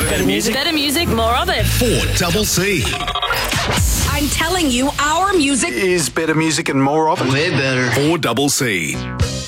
Better music. Better music, more of it. 4CC. I'm telling you, our music is better music and more of it. Way better. 4CC.